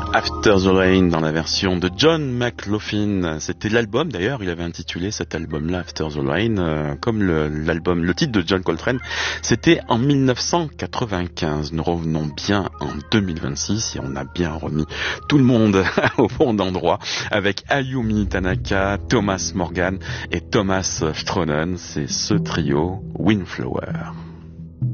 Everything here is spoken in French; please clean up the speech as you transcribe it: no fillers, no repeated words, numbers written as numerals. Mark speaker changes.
Speaker 1: After the Rain dans la version de John McLaughlin. C'était l'album d'ailleurs, il avait intitulé cet album-là After the Rain, comme le titre de John Coltrane. C'était en 1995. Nous revenons bien en 2026 et on a bien remis tout le monde au bon endroit avec Ayumi Tanaka, Thomas Morgan et Thomas Stronen. C'est ce trio Windflower.